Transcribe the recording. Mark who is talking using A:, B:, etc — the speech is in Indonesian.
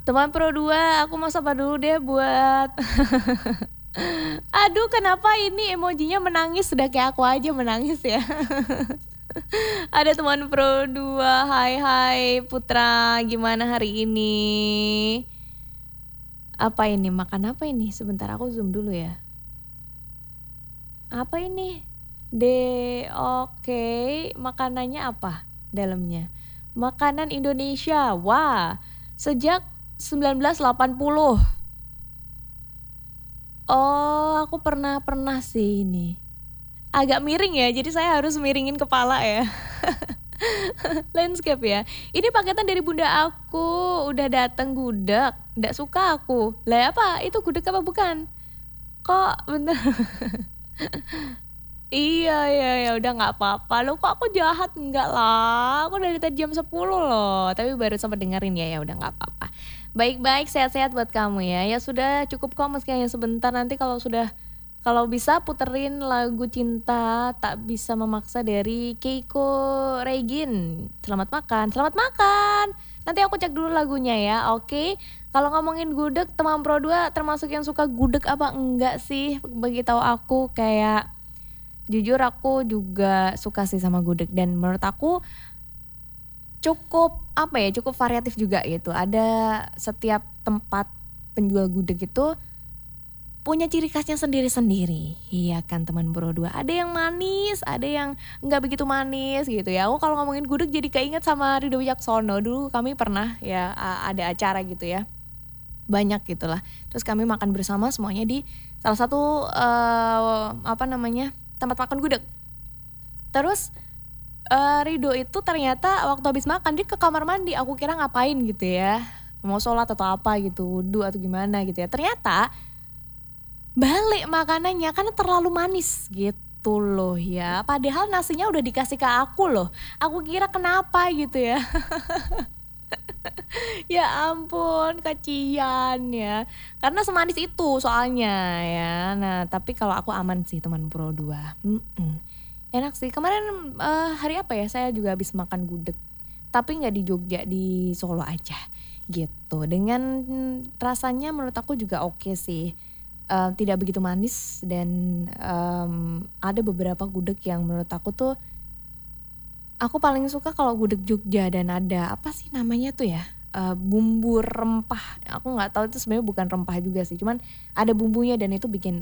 A: Teman Pro 2, aku mau sapa dulu deh buat Aduh, kenapa ini emojinya menangis? Sudah kayak aku aja menangis ya. Ada teman Pro 2. Hai Putra, gimana hari ini? Apa ini? Makan apa ini? Sebentar aku zoom dulu ya. Apa ini? Oke, makanannya apa dalamnya? Makanan Indonesia. Wah, sejak 1980. Oh, aku pernah sih ini. Agak miring ya, jadi saya harus miringin kepala ya. Landscape ya. Ini paketan dari bunda aku, udah datang gudeg. Nggak suka aku. Lah apa? Itu gudeg apa bukan? Kok bener? Iya ya udah nggak apa-apa. Lo kok aku jahat enggak lah. Aku dari tadi jam 10 loh. Tapi baru sempat dengerin ya udah nggak apa-apa. Baik-baik, sehat-sehat buat kamu ya. Ya sudah cukup kok meski hanya sebentar. Nanti kalau bisa puterin lagu Cinta Tak Bisa Memaksa dari Keiko Regin. Selamat makan. Selamat makan. Nanti aku cek dulu lagunya ya. Oke. Kalau ngomongin gudeg, teman Pro 2 termasuk yang suka gudeg apa enggak sih? Bagi tahu aku kayak jujur aku juga suka sih sama gudeg dan menurut aku cukup variatif juga gitu. Ada setiap tempat penjual gudeg itu punya ciri khasnya sendiri-sendiri. Iya kan teman Bro 2. Ada yang manis, ada yang enggak begitu manis gitu ya. Aku kalau ngomongin gudeg jadi keinget sama Ridho Wicaksono. Dulu kami pernah ya ada acara gitu ya. Banyak gitulah. Terus kami makan bersama semuanya di salah satu tempat makan gudeg. Terus Ridho itu ternyata waktu habis makan dia ke kamar mandi. Aku kira ngapain gitu ya, mau sholat atau apa gitu, wudu atau gimana gitu ya. Ternyata balik makanannya karena terlalu manis gitu loh ya. Padahal nasinya udah dikasih ke aku loh. Aku kira kenapa gitu ya. Ya ampun, kecian ya. Karena semanis itu soalnya ya. Nah, tapi kalau aku aman sih teman Pro 2. Enak sih. Kemarin hari apa ya? Saya juga habis makan gudeg. Tapi nggak di Jogja, di Solo aja gitu. Dengan rasanya menurut aku juga oke sih. Tidak begitu manis dan ada beberapa gudeg yang menurut aku tuh aku paling suka kalau gudeg Jogja dan ada apa sih namanya tuh ya, bumbu rempah. Aku nggak tahu itu sebenarnya bukan rempah juga sih, cuman ada bumbunya dan itu bikin